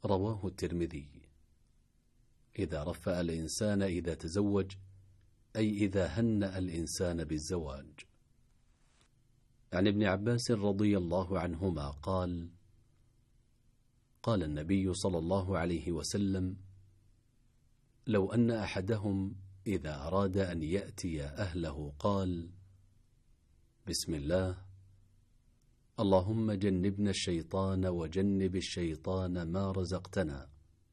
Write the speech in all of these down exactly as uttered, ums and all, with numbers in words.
رواه الترمذي. إذا رفأ الإنسان إذا تزوج، أي إذا هنأ الإنسان بالزواج. عن ابن عباس رضي الله عنهما قال: قال النبي صلى الله عليه وسلم: لو أن أحدهم إذا أراد أن يأتي أهله قال: بسم الله، اللهم جنبنا الشيطان وجنب الشيطان ما رزقتنا،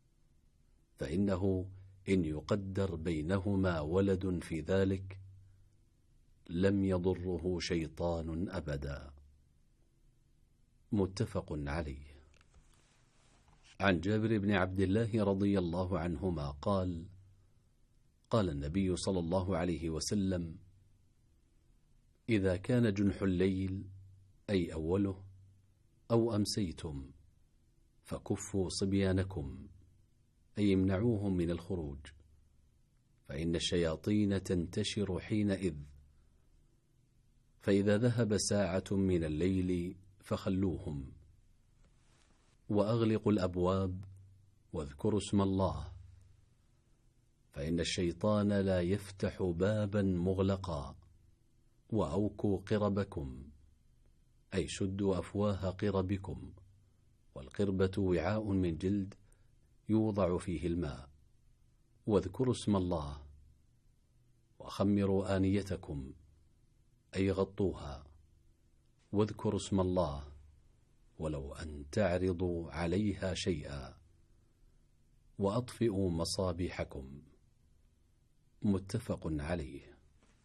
فإنه إن يقدر بينهما ولد في ذلك لم يضره شيطان أبدا. متفق عليه. عن جابر بن عبد الله رضي الله عنهما قال: قال النبي صلى الله عليه وسلم: إذا كان جنح الليل أي أوله أو أمسيتم فكفوا صبيانكم، أي امنعوهم من الخروج، فإن الشياطين تنتشر حينئذ، فإذا ذهب ساعة من الليل فخلوهم، وأغلقوا الأبواب واذكروا اسم الله، فإن الشيطان لا يفتح بابا مغلقا. وأوكوا قربكم، أي شدوا أفواه قربكم، والقربة وعاء من جلد يوضع فيه الماء. واذكروا اسم الله، وخمروا آنيتكم، أي غطوها، واذكروا اسم الله ولو أن تعرضوا عليها شيئا، وأطفئوا مصابيحكم. متفق عليه.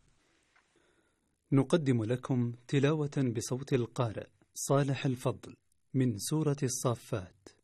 نقدم لكم تلاوة بصوت القارئ صالح الفضل من سورة الصافات.